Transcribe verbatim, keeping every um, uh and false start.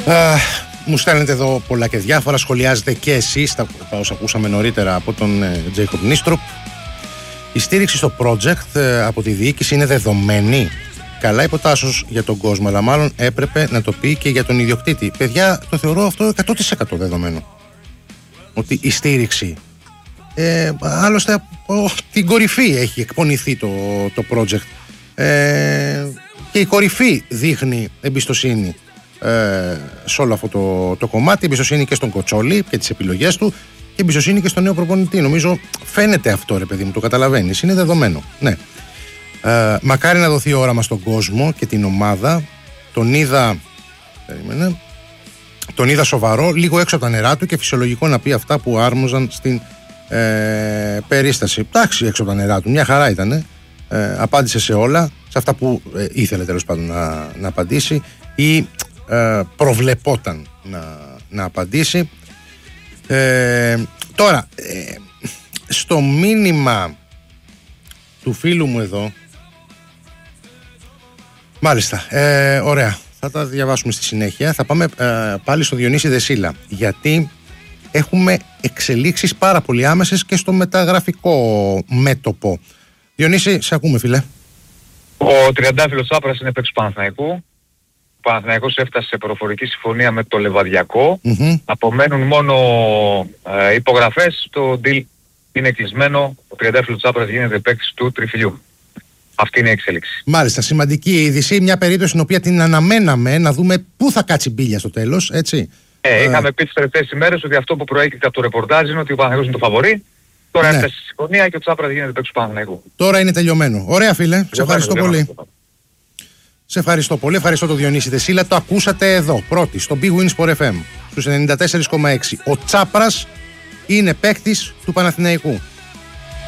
Uh, μου στέλνετε εδώ πολλά και διάφορα. Σχολιάζετε και εσείς τα, τα όσα ακούσαμε νωρίτερα από τον Τζέικοπ Νίστροπ. Η στήριξη στο project uh, από τη διοίκηση είναι δεδομένη. Καλά υποτάσσως για τον κόσμο, αλλά μάλλον έπρεπε να το πει και για τον ιδιοκτήτη. Παιδιά, το θεωρώ αυτό εκατό τοις εκατό δεδομένο. Ότι η στήριξη. Ε, άλλωστε από την κορυφή έχει εκπονηθεί το, το project. Ε, και η κορυφή δείχνει εμπιστοσύνη ε, σε όλο αυτό το, το κομμάτι. Εμπιστοσύνη και στον Κοτσόλη και τις επιλογές του. Και εμπιστοσύνη και στον νέο προπονητή. Νομίζω φαίνεται αυτό, ρε παιδί μου, το καταλαβαίνεις. Είναι δεδομένο. Ναι. Ε, μακάρι να δοθεί όραμα στον κόσμο και την ομάδα. Τον είδα περίμενε, τον είδα σοβαρό, λίγο έξω από τα νερά του και φυσιολογικό να πει αυτά που άρμοζαν στην ε, περίσταση. Εντάξει, έξω από τα νερά του, μια χαρά ήταν. Ε, απάντησε σε όλα, σε αυτά που ε, ήθελε τέλος πάντων να, να απαντήσει ή ε, προβλεπόταν να, να απαντήσει. Ε, τώρα, ε, στο μήνυμα του φίλου μου εδώ, μάλιστα, ε, ωραία, θα τα διαβάσουμε στη συνέχεια. Θα πάμε ε, πάλι στο Διονύση Δεσίλα, γιατί έχουμε εξελίξεις πάρα πολύ άμεσες και στο μεταγραφικό μέτωπο. Διονύση, σε ακούμε, φίλε. Ο τριαντάφυλλος Τσάπρας είναι παίκτης του Παναθηναϊκού. Ο Παναθηναϊκός έφτασε σε προφορική συμφωνία με το Λεβαδιακό. Mm-hmm. Απομένουν μόνο ε, υπογραφές. Το deal είναι κλεισμένο. Ο τριαντάφυλλος Τσάπρας γίνεται παίκτης του Τριφυλιού. Αυτή είναι η εξέλιξη. Μάλιστα, σημαντική είδηση. Μια περίπτωση στην οποία την αναμέναμε να δούμε πού θα κάτσει μπίλια στο τέλος, έτσι. Ε, ε, είχαμε πει τις τελευταίες ημέρες ότι αυτό που προέκυψε από το ρεπορτάζ είναι ότι ο Παναθηναϊκός είναι το φαβορί. Τώρα ναι. Έφτασε στη συμφωνία και ο Τσάπρας γίνεται παίκτης του Παναθηναϊκού. Τώρα είναι τελειωμένο. Ωραία, φίλε. Τελειωμένο, σε ευχαριστώ τελειωμένο. πολύ. Σε ευχαριστώ πολύ. Ευχαριστώ τον Διονύση Δεσίλα. Το ακούσατε εδώ πρώτη, στο Big Win Sport εφ εμ στους ενενήντα τέσσερα κόμμα έξι. Ο Τσάπρας είναι παίκτης του Παναθηναϊκού.